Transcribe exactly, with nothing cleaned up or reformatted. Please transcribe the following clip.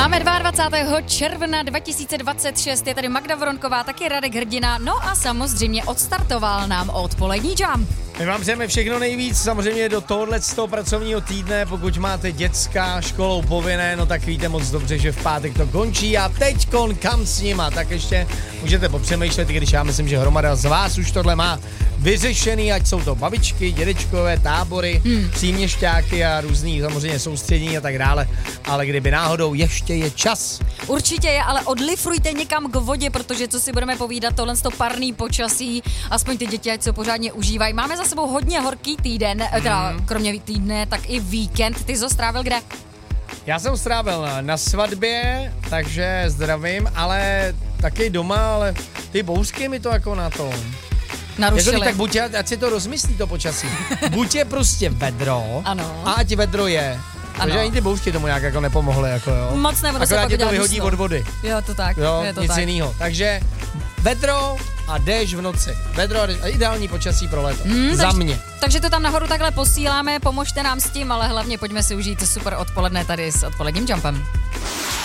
Máme dvacátého druhého června dva tisíce dvacet šest, je tady Magda Voronková, taky Radek Hrdina, no a samozřejmě odstartoval nám odpolední Jump. My vám přejeme všechno nejvíc, samozřejmě do tohohle z toho pracovního týdne, pokud máte dětská školou povinné, no tak víte moc dobře, že v pátek to končí a teďkon kam s nima, tak ještě můžete popřemýšlet, když já myslím, že hromada z vás už tohle má vyřešený, ať jsou to babičky, dědečkové, tábory, hmm. příměšťáky a různý samozřejmě soustředění a tak dále, ale kdyby náhodou ještě je čas. Určitě je, ale odlifrujte někam k vodě, protože co si budeme povídat, tohle to parný počasí, aspoň ty děti, ať se pořádně užívají. Máme za sebou hodně horký týden, hmm. teda kromě týdne, tak i víkend. Ty jsi ho strávil kde? Já jsem strávil na svatbě, takže zdravím, ale taky doma, ale ty bouřky mi to jako na to narušili. Jako, tak buď, ať si to rozmyslí to počasí. Buď je prostě vedro, ano. a ať vedro je. Takže ani ty bouřky tomu nějak jako nepomohly, jako jo. Moc nebudu se akorát pak tě to udělat vyhodí dusno. od vody. Jo, to tak, jo, je to nic tak. jinýho. Takže vedro a déšť v noci. Vedro a déšť, a ideální počasí pro léto. Hmm, Za takže, mě. Takže to tam nahoru takhle posíláme, pomožte nám s tím, ale hlavně pojďme si užít super odpoledne tady s odpoledním Jumpem.